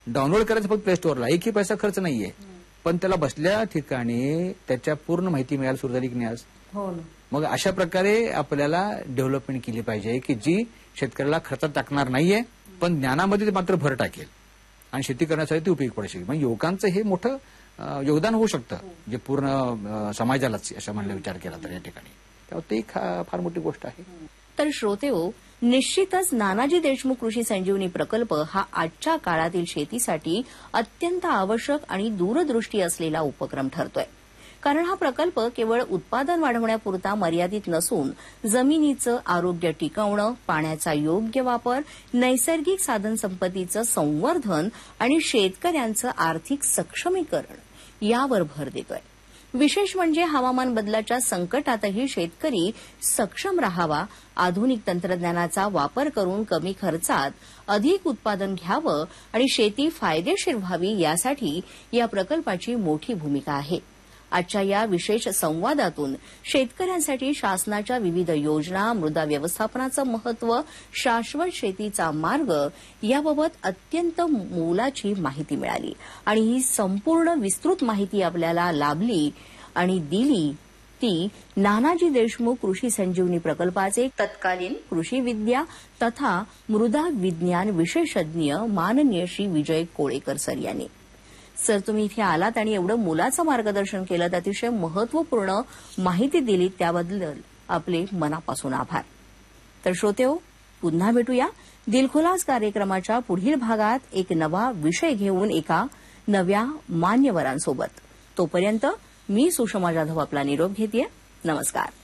Download करायचं फक्त play स्टोअरला, एकही पैसा खर्च नाहीये, पण त्याला बसल्या ठिकाणी त्याच्या पूर्ण माहिती मिळायला सुरू झाली की नाही आज. हो ना. मग अशा प्रकारे आपल्याला डेव्हलपमेंट केली पाहिजे की जी शेतकऱ्याला खर्चात टाकणार नाहीये, पण ज्ञानामध्ये ते मात्र भर टाकेल आणि शेती करण्यासाठी ती उपयोगी पडेल. म्हणजे युवकांचं हे मोठं योगदान होऊ शकतं, जे पूर्ण समाजालाच अशा म्हणलं विचार केला तर या ठिकाणी. त्यामुळे ते एक फार मोठी गोष्ट आहे. तर श्रोतेहो, निश्चितच नानाजी देशमुख कृषी संजीवनी प्रकल्प हा आजच्या काळातील शेतीसाठी अत्यंत आवश्यक आणि दूरदृष्टी असलेला उपक्रम ठरतोय. कारण हा प्रकल्प केवळ उत्पादन वाढवण्यापुरता मर्यादित नसून जमिनीचं आरोग्य टिकवणं, पाण्याचा योग्य वापर, नैसर्गिक साधनसंपत्तीचं संवर्धन आणि शेतकऱ्यांचं आर्थिक सक्षमीकरण यावर भर देतोय. विशेष म्हणजे हवामान बदलाच्या संकटातही शेतकरी सक्षम राहावा, आधुनिक तंत्रज्ञानाचा वापर करून कमी खर्चात अधिक उत्पादन घ्यावं आणि शेती फायदेशीर व्हावी यासाठी या प्रकल्पाची मोठी भूमिका आहे. आजच्या या विशेष संवादातून शेतकऱ्यांसाठी शासनाच्या विविध योजना, मृदा व्यवस्थापनाचं महत्त्व, शाश्वत शेतीचा मार्ग याबाबत अत्यंत मोलाची माहिती मिळाली आणि ही संपूर्ण विस्तृत माहिती आपल्याला लाभली आणि दिली ती नानाजी देशमुख कृषी संजीवनी प्रकल्पाचे तत्कालीन कृषी विद्या तथा मृदा विज्ञान विशेषज्ञ माननीय श्री विजय कोळेकर सर यांनी. सर, तुम्ही इथे आलात आणि एवढं मोलाचं मार्गदर्शन केलं, अतिशय महत्वपूर्ण माहिती दिली, त्याबद्दल आपले मनापासून आभार. तर श्रोतेहो, पुन्हा भेटूया दिलखुलास कार्यक्रमाच्या पुढील भागात एक नवा विषय घेऊन एका नव्या मान्यवरांसोबत. तोपर्यंत मी सुषमा जाधव आपला निरोप घेतेय. नमस्कार.